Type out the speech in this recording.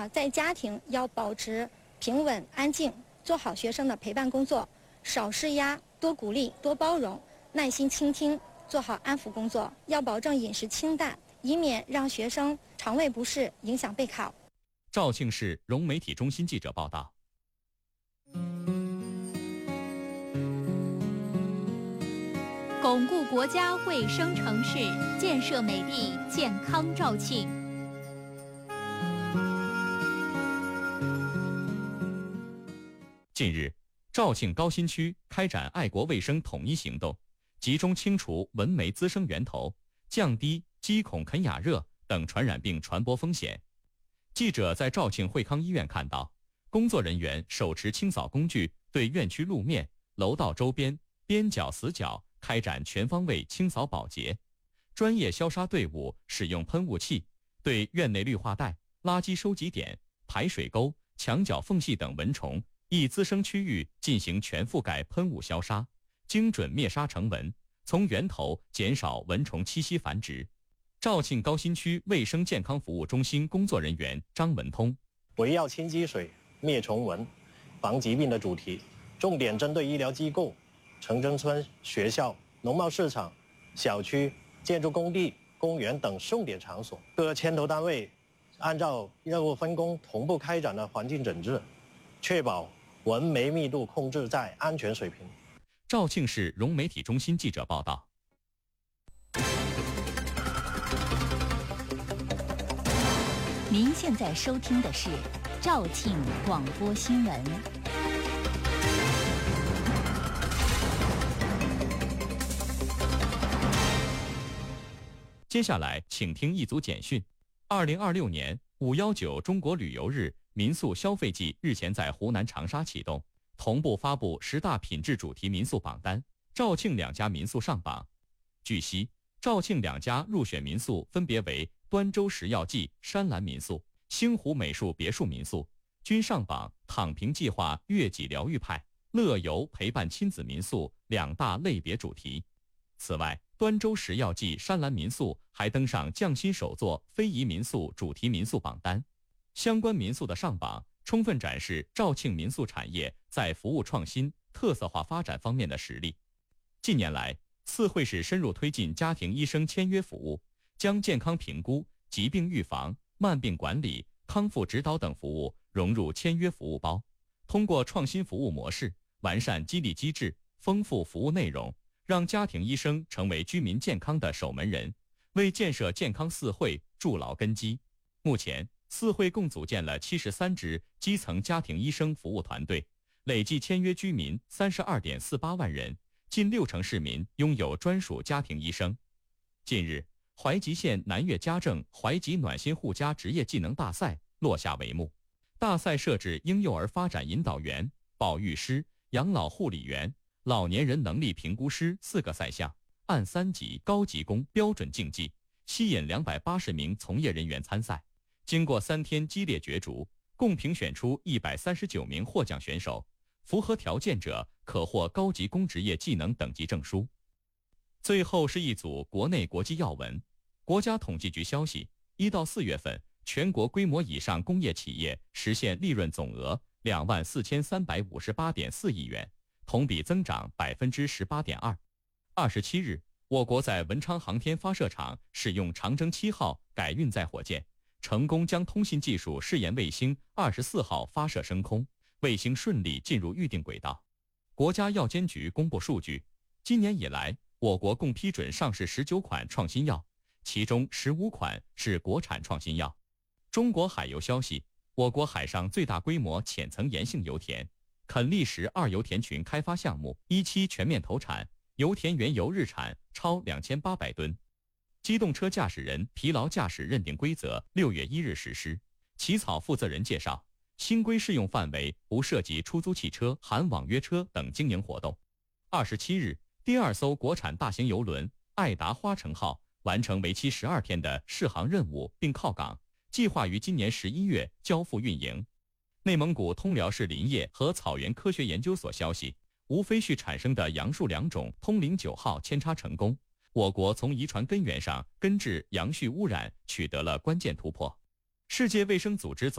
在家庭要保持平稳安静，做好学生的陪伴工作，少施压，多鼓励，多包容，耐心倾听，做好安抚工作，要保证饮食清淡，以免让学生肠胃不适影响备考。 肇庆市融媒体中心记者报道。 巩固国家卫生城市，建设美丽健康肇庆。 近日，肇庆高新区开展爱国卫生统一行动，集中清除蚊媒滋生源头，降低鸡孔肯雅热等传染病传播风险。记者在肇庆惠康医院看到，工作人员手持清扫工具，对院区路面、楼道周边、边角死角开展全方位清扫保洁。专业消杀队伍使用喷雾器，对院内绿化带、垃圾收集点、排水沟、墙角缝隙等蚊虫易滋生区域进行全覆盖喷雾消杀，精准灭杀成蚊，从源头减少蚊虫栖息繁殖。肇庆高新区卫生健康服务中心工作人员张文通： 围绕清积水、灭虫蚊、防疾病的主题，重点针对医疗机构、城镇村、学校、农贸市场、小区、建筑工地、公园等重点场所，各牵头单位按照任务分工同步开展了环境整治，确保蚊媒密度控制在安全水平。 肇庆市融媒体中心记者报道。 您现在收听的是肇庆广播新闻。 接下来，请听一组简讯。2026年519中国旅游日民宿消费季日前在湖南长沙启动，同步发布10大品质主题民宿榜单，肇庆2家民宿上榜。据悉，肇庆2家入选民宿分别为端州食药记山蓝民宿、星湖美术别墅民宿，均上榜躺平计划悦己疗愈派、乐游陪伴亲子民宿2大类别主题。此外，端州食药记山蓝民宿还登上匠心首座非遗民宿主题民宿榜单。相关民宿的上榜，充分展示肇庆民宿产业在服务创新、特色化发展方面的实力。近年来，四惠市深入推进家庭医生签约服务，将健康评估、疾病预防、慢病管理、康复指导等服务融入签约服务包，通过创新服务模式、完善激励机制、丰富服务内容，让家庭医生成为居民健康的守门人，为建设健康四惠筑牢根基。目前，四惠共组建了73支基层家庭医生服务团队，累计签约居民32.48万人，近60%市民拥有专属家庭医生。近日，怀集县南岳家政怀集暖心护家职业技能大赛落下帷幕。大赛设置婴幼儿发展引导员、保育师、养老护理员、老年人能力评估师4个赛项，按3级高级工标准竞技，吸引280名从业人员参赛。经过3天激烈角逐，共评选出139名获奖选手，符合条件者可获高级工职业技能等级证书。最后是一组国内国际要闻。国家统计局消息，1到4月份，全国规模以上工业企业实现利润总额24358.4亿元，同比增长18.2%。27日，我国在文昌航天发射场使用长征7号改运载火箭，成功将通信技术试验卫星24号发射升空，卫星顺利进入预定轨道。国家药监局公布数据，今年以来，我国共批准上市19款创新药，其中15款是国产创新药。中国海油消息，我国海上最大规模浅层盐性油田垦利什2油田群开发项目一期全面投产，油田原油日产超2800吨。机动车驾驶人疲劳驾驶认定规则6月1日实施。起草负责人介绍，新规适用范围不涉及出租汽车、含网约车等经营活动。27日，第2艘国产大型邮轮爱达花城号完成为期12天的试航任务并靠港，计划于今年11月交付运营。内蒙古通辽市林业和草原科学研究所消息，无非序产生的杨树2种通灵9号扦插成功，我国从遗传根源上根治杨絮污染取得了关键突破。世界卫生组织